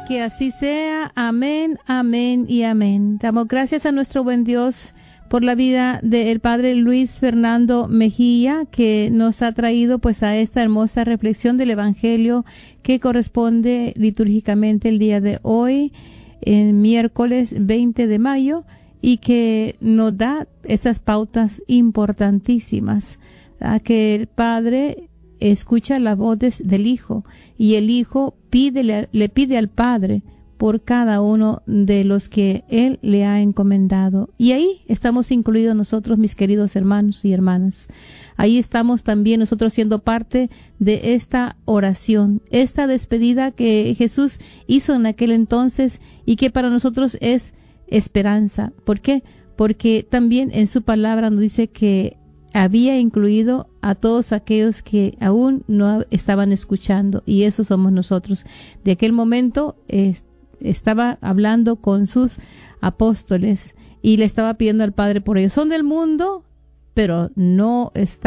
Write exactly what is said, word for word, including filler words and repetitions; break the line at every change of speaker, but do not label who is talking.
que así sea. Amén, amén y amén. Damos gracias a nuestro buen Dios por la vida del Padre Luis Fernando Mejía, que nos ha traído pues a esta hermosa reflexión del Evangelio que corresponde litúrgicamente el día de hoy, el miércoles veinte de mayo, y que nos da esas pautas importantísimas, a que el Padre escucha la voz del Hijo y el Hijo pide, le pide al Padre por cada uno de los que Él le ha encomendado. Y ahí estamos incluidos nosotros, mis queridos hermanos y hermanas. Ahí estamos también nosotros siendo parte de esta oración, esta despedida que Jesús hizo en aquel entonces y que para nosotros es esperanza. ¿Por qué? Porque también en su palabra nos dice que había incluido a todos aquellos que aún no estaban escuchando, y eso somos nosotros. De aquel momento eh, estaba hablando con sus apóstoles y le estaba pidiendo al Padre por ellos. Son del mundo, pero no están